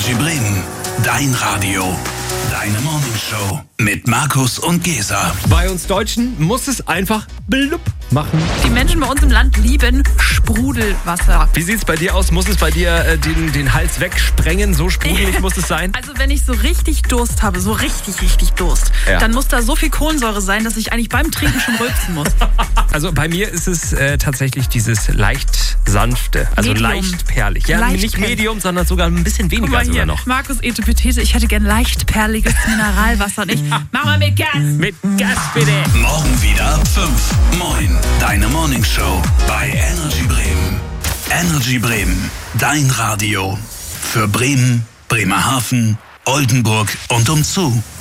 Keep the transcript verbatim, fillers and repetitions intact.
Energy Bremen, dein Radio, deine Morningshow mit Markus und Gesa. Bei uns Deutschen muss es einfach blub machen. Die Menschen bei uns im Land lieben Sprudelwasser. Wie sieht's bei dir aus? Muss es bei dir äh, den, den Hals wegsprengen? So sprudelig muss es sein? Also wenn ich so richtig Durst habe, so richtig, richtig Durst, Ja. dann muss da so viel Kohlensäure sein, dass ich eigentlich beim Trinken schon rülpsen muss. Also bei mir ist es äh, tatsächlich dieses leicht sanfte, also Medium. leicht perlig. Ja, Leicht nicht perlig. Medium, sondern sogar ein bisschen Guck weniger mal sogar hier, noch. Markus Etepetete, ich hätte gern leicht perliges Mineralwasser. Und ich, mach mal mit Gas. Mit Gas bitte! Morgen wieder ab fünf. Moin, deine Morningshow bei Energy Bremen. Energy Bremen, dein Radio. Für Bremen, Bremerhaven, Oldenburg und umzu.